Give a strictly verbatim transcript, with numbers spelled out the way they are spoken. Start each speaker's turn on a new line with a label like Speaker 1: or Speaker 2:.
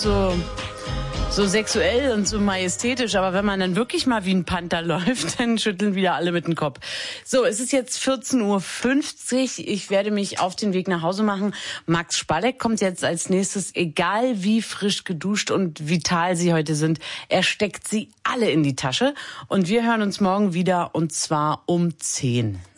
Speaker 1: so, so sexuell und so majestätisch, aber wenn man dann wirklich mal wie ein Panther läuft, dann schütteln wieder alle mit dem Kopf. So, es ist jetzt vierzehn Uhr fünfzig. Ich werde mich auf den Weg nach Hause machen. Max Spalleck kommt jetzt als nächstes. Egal wie frisch geduscht und vital Sie heute sind, er steckt sie alle in die Tasche. Und wir hören uns morgen wieder, und zwar um zehn.